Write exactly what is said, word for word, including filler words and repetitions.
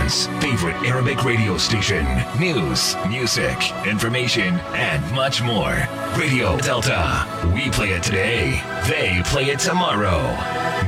Delta's favorite Arabic radio station. News, music, information, and much more. Radio Delta. We play it today. They play it tomorrow.